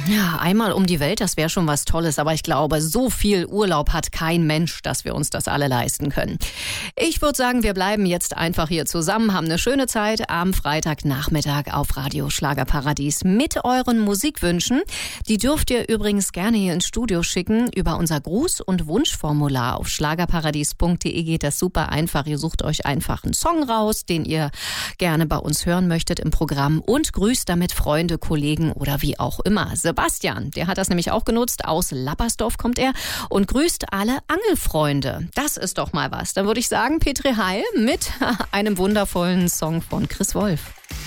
Ja, einmal um die Welt, das wäre schon was Tolles. Aber ich glaube, so viel Urlaub hat kein Mensch, dass wir uns das alle leisten können. Ich würde sagen, wir bleiben jetzt einfach hier zusammen, haben eine schöne Zeit am Freitagnachmittag auf Radio Schlagerparadies mit euren Musikwünschen. Die dürft ihr übrigens gerne hier ins Studio schicken. Über unser Gruß- und Wunschformular auf schlagerparadies.de geht das super einfach. Ihr sucht euch einfach einen Song raus, den ihr gerne bei uns hören möchtet im Programm und grüßt damit Freunde, Kollegen oder wie auch immer. Sebastian, der hat das nämlich auch genutzt. Aus Lappersdorf kommt er und grüßt alle Angelfreunde. Das ist doch mal was. Dann würde ich sagen, Petri Heil mit einem wundervollen Song von Chris Wolf.